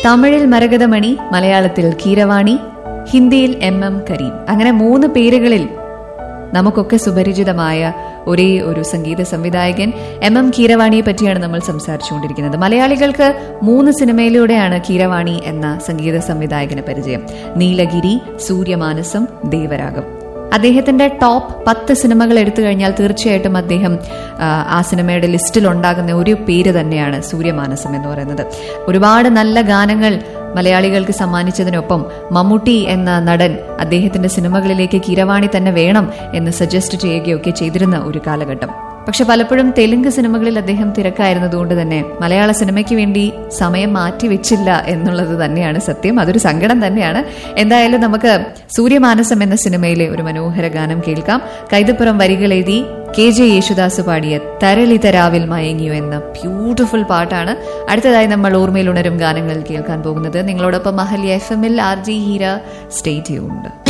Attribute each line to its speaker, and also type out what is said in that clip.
Speaker 1: തമിഴിൽ മരകതമണി, മലയാളത്തിൽ കീരവാണി, ഹിന്ദിയിൽ MM കരീം. അങ്ങനെ 3 പേരുകളിൽ നമുക്കൊക്കെ സുപരിചിതമായ ഒരേ ഒരു സംഗീത സംവിധായകൻ MM കീരവാണിയെ പറ്റിയാണ് നമ്മൾ സംസാരിച്ചുകൊണ്ടിരിക്കുന്നത്. മലയാളികൾക്ക് 3 സിനിമയിലൂടെയാണ് കീരവാണി എന്ന സംഗീത സംവിധായകന് പരിചയം. നീലഗിരി, സൂര്യമാനസം, ദേവരാഗം. അദ്ദേഹത്തിന്റെ ടോപ്പ് 10 സിനിമകൾ എടുത്തു കഴിഞ്ഞാൽ തീർച്ചയായിട്ടും അദ്ദേഹം ആ സിനിമയുടെ ലിസ്റ്റിൽ ഉണ്ടാകുന്ന ഒരു പേര് തന്നെയാണ് സൂര്യമാനസം എന്ന് പറയുന്നത്. ഒരുപാട് നല്ല ഗാനങ്ങൾ മലയാളികൾക്ക് സമ്മാനിച്ചതിനൊപ്പം മമ്മൂട്ടി എന്ന നടൻ അദ്ദേഹത്തിന്റെ സിനിമകളിലേക്ക് കീരവാണി തന്നെ വേണം എന്ന് സജസ്റ്റ് ചെയ്യുകയൊക്കെ ചെയ്തിരുന്ന ഒരു കാലഘട്ടം. പക്ഷെ പലപ്പോഴും തെലുങ്ക് സിനിമകളിൽ അദ്ദേഹം തിരക്കായിരുന്നതുകൊണ്ട് തന്നെ മലയാള സിനിമയ്ക്ക് വേണ്ടി സമയം മാറ്റിവെച്ചില്ല എന്നുള്ളത് തന്നെയാണ് സത്യം. അതൊരു സങ്കടം തന്നെയാണ്. എന്തായാലും നമുക്ക് സൂര്യമാനസം എന്ന സിനിമയിലെ ഒരു മനോഹര ഗാനം കേൾക്കാം. കൈതപ്പുറം വരികൾ എഴുതി KJ യേശുദാസ് പാടിയ തരളിതരാവിൽ മയങ്ങിയോ എന്ന ബ്യൂട്ടിഫുൾ പാട്ടാണ്. അടുത്തതായി നമ്മൾ ഓർമ്മയിൽ ഉണരും ഗാനങ്ങൾ കേൾക്കാൻ പോകുന്നത്. നിങ്ങളോടൊപ്പം Ahalya FM-ൽ RJ Heera. Stay tuned.